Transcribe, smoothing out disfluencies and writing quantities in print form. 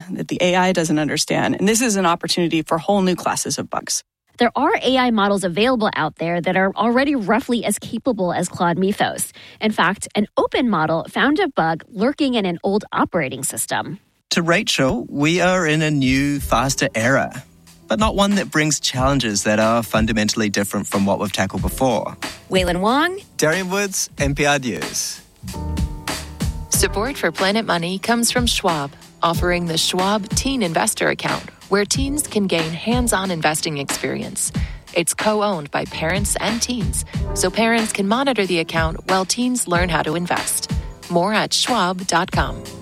that the AI doesn't understand. And this is an opportunity for whole new classes of bugs. There are AI models available out there that are already roughly as capable as Claude Mythos. In fact, an open model found a bug lurking in an old operating system. To Rachel, we are in a new, faster era, but not one that brings challenges that are fundamentally different from what we've tackled before. Waylon Wong, Darian Woods, NPR News. Support for Planet Money comes from Schwab, offering the Schwab Teen Investor Account, where teens can gain hands-on investing experience. It's co-owned by parents and teens, so parents can monitor the account while teens learn how to invest. More at schwab.com.